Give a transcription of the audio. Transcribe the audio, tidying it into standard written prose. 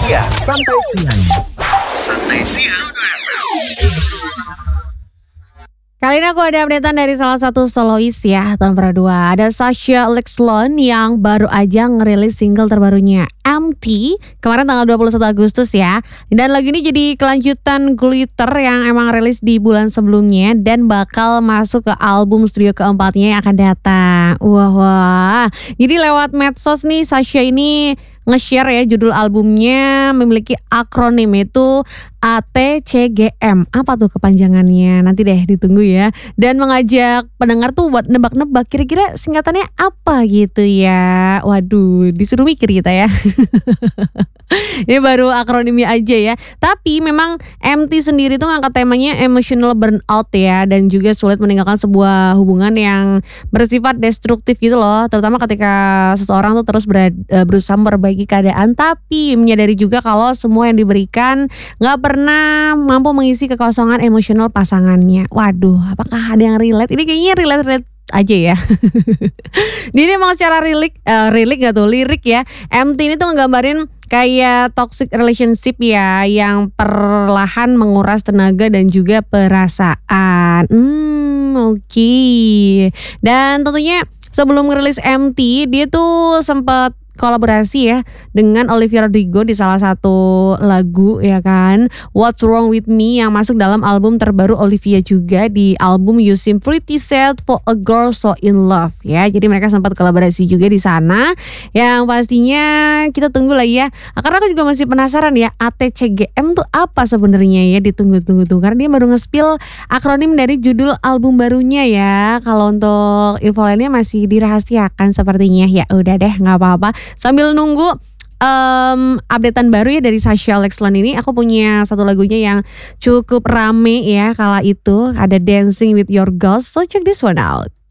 Ya, santai siang. Santai siang. Kali ini aku ada updatean dari salah satu solois ya, tahun kedua. Ada Sasha Lexlon yang baru aja ngerilis single terbarunya, Empty, kemarin tanggal 21 Agustus ya. Dan lagu ini jadi kelanjutan Glitter yang emang rilis di bulan sebelumnya dan bakal masuk ke album studio keempatnya yang akan datang. Wah. Jadi lewat medsos nih, Sasha ini nge-share ya judul albumnya memiliki akronim itu ATCGM. Apa tuh kepanjangannya? Nanti deh ditunggu ya. Dan mengajak pendengar tuh buat nebak-nebak kira-kira singkatannya apa gitu ya. Waduh, disuruh mikir kita ya. Ini baru akronimnya aja ya. Tapi memang MT sendiri tuh ngangkat temanya emotional burnout ya. Dan juga sulit meninggalkan sebuah hubungan yang bersifat destruktif gitu loh. Terutama ketika seseorang tuh terus berusaha memperbaiki keadaan. Tapi menyadari juga kalau semua yang diberikan gak pernah mampu mengisi kekosongan emosional pasangannya. Waduh, apakah ada yang relate? Ini kayaknya relate aja ya. Ini emang secara lirik ya. MT ini tuh ngegambarin kayak toxic relationship ya, yang perlahan menguras tenaga dan juga perasaan. Oke. Dan tentunya sebelum ngerilis MT, dia tuh sempat kolaborasi ya dengan Olivia Rodrigo di salah satu lagu ya kan, What's Wrong With Me, yang masuk dalam album terbaru Olivia juga, di album You Seem Pretty Sad for a Girl So In Love ya. Jadi mereka sempat kolaborasi juga di sana, yang pastinya kita tunggu lah ya. Karena aku juga masih penasaran ya, ATCGM tuh apa sebenarnya ya, ditunggu-tunggu tuh karena dia baru nge-spill akronim dari judul album barunya ya. Kalau untuk info lainnya masih dirahasiakan sepertinya. Ya udah deh, nggak apa-apa. Sambil nunggu updatean baru ya dari Sasha Lexlon ini, aku punya satu lagunya yang cukup rame ya kala itu, ada Dancing With Your Girls. So check this one out.